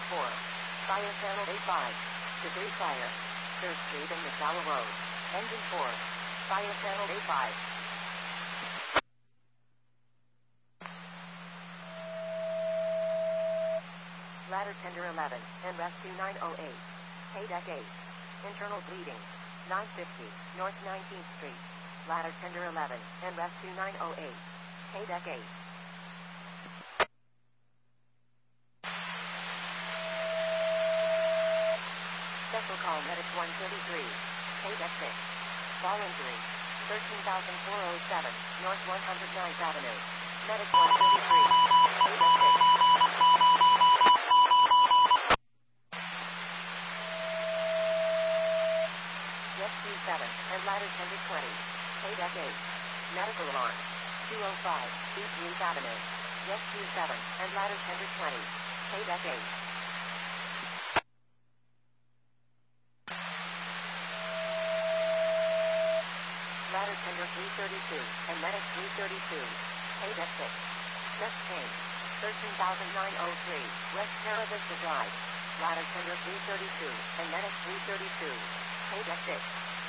4. Fire channel A5. Debris fire. 3rd Street and Missoula Road. Engine 4. Fire channel A5. Ladder tender 11 and rescue 908. K-Deck 8. Internal bleeding. 950 North 19th Street. Ladder tender 11 and rescue 908. K-Deck 8. Special call medic 133. K-Deck 6. Ball injury. 13,407 North 109th Avenue. Medic 133. K-Deck 6. Rescue 7 and ladder tender 20. K-Deck 8. Medical alarm. 205 East Ruth Avenue. Rescue 7 and ladder tender 20. K-Deck 8. Ladder tender 332 and medic 332. K-Deck 6. Chest pain. 13,903 West Terra Vista Drive. Ladder tender 332 and medic 332. K-Deck 6.